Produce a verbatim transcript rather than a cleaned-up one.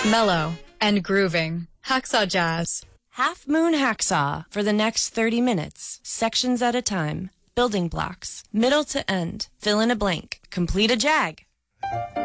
Mellow and grooving. Hacksaw Jazz. Half Moon Hacksaw for the next thirty minutes, sections at a time, building blocks, middle to end, fill in a blank, complete a jag.